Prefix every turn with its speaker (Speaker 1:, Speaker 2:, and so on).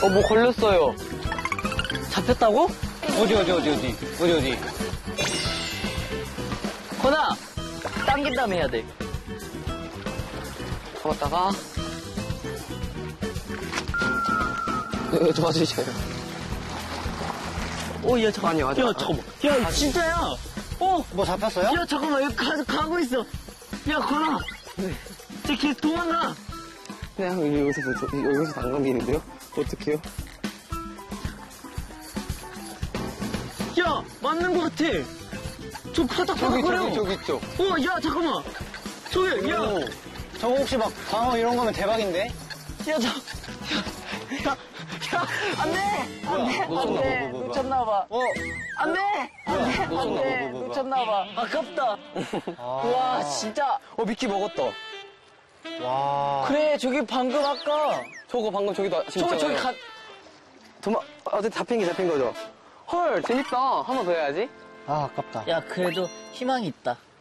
Speaker 1: 뭐 걸렸어요.
Speaker 2: 잡혔다고?
Speaker 1: 어디. 건아! 당긴 다음에 해야 돼. 잡았다가. 도와주셔요.
Speaker 2: 야, 잠깐만.
Speaker 1: 아니요,
Speaker 2: 야, 잠깐만. 야, 진짜야.
Speaker 3: 뭐 잡혔어요?
Speaker 2: 야, 잠깐만. 여기 가고 있어. 야, 건아. 쟤 계속 도망가.
Speaker 1: 그냥 여기서 당근기는데요? 어떡해요?
Speaker 2: 야, 맞는 것 같아. 저 바닥바닥거려.
Speaker 1: 저기 있죠.
Speaker 2: 야, 잠깐만. 저기, 야.
Speaker 3: 저거 혹시 막 광어 이런 거면 대박인데?
Speaker 2: 야, 안 돼. 놓쳤나봐. 안 돼. 놓쳤나봐. 아깝다. 와, 진짜.
Speaker 1: 미끼 먹었다.
Speaker 3: 와.
Speaker 2: 그래, 저기 방금 아까.
Speaker 1: 저거 방금 저기도 진짜.
Speaker 2: 저기
Speaker 1: 어제 잡힌 거죠? 헐, 재밌다. 한 번 더 해야지.
Speaker 3: 아, 아깝다.
Speaker 2: 야, 그래도 희망이 있다.